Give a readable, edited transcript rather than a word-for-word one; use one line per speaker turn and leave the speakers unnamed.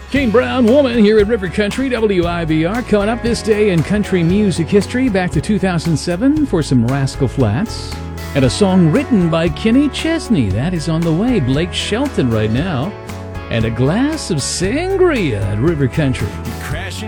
Kane Brown, Woman, here at River Country, WIBR. Coming up this day in country music history, back to 2007 for some Rascal Flatts. And a song written by Kenny Chesney. That is on the way. Blake Shelton right now. And a glass of sangria at River Country.
Crashing